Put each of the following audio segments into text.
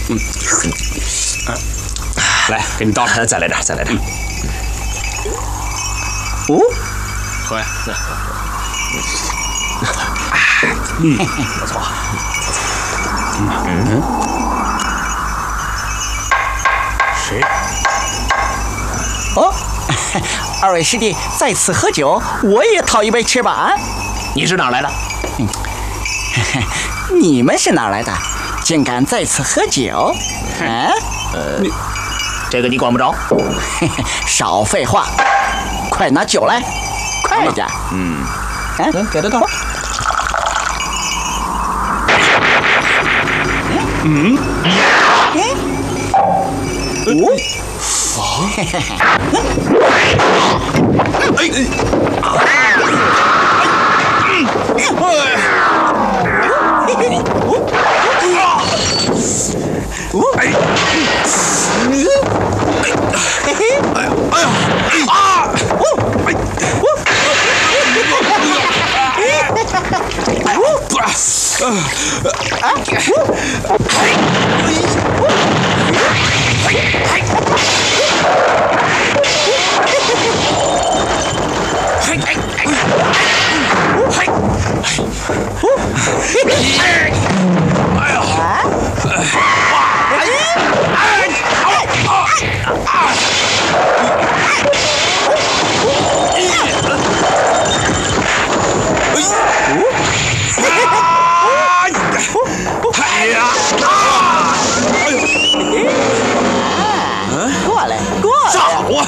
来，给你倒上， 再来点，再来点。 哦，喝呀！ 不错。 谁？ 哦，二位师弟在此喝酒，我也讨一杯吃吧。 你是哪来的？ 你们是哪来的？竟敢在此喝酒？ 这个你管不着。 少废话，快拿酒来，快点。 给他倒。 过来，过来！ 炸我！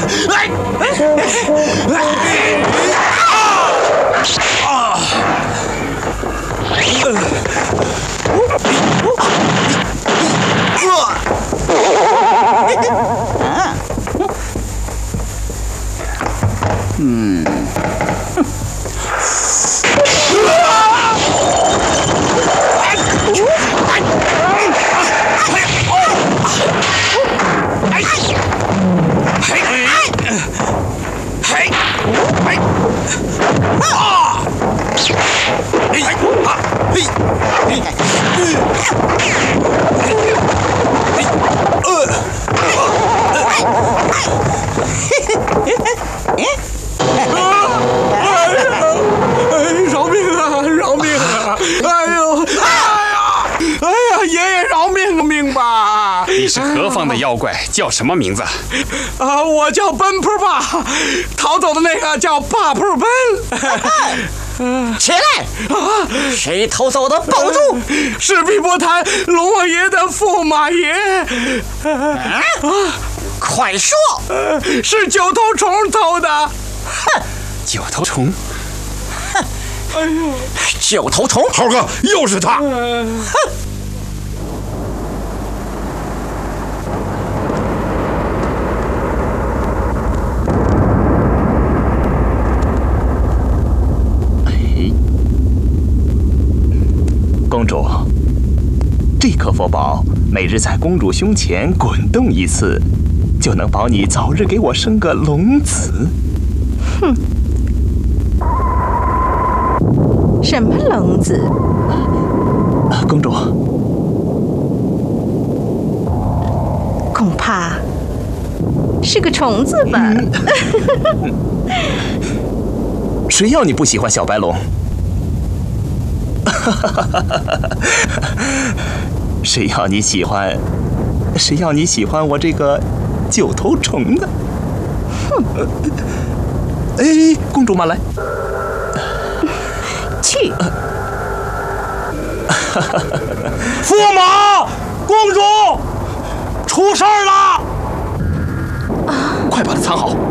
饶命啊！饶命啊！哎呦！哎呀！爷爷饶命吧！ 你是何方的妖怪？叫什么名字？ 啊，我叫奔扑吧，逃走的那个叫怕扑奔。 起来！谁偷走的？保住！ 是碧波潭龙王爷的驸马爷。 快说！ 是九头虫偷的。 哼！ 九头虫。 哎呦！ 九头虫！ 猴哥，又是他！ 哼！ 公主，这颗佛宝每日在公主胸前滚动一次，就能保你早日给我生个龙子。 哼！什么龙子？ 公主， 恐怕是个虫子吧？ 谁要你不喜欢小白龙？谁要你喜欢？谁要你喜欢我这个九头虫呢？ 哼！ 哎，公主慢来。 去！ 驸马，公主，出事儿了！ 快把它藏好。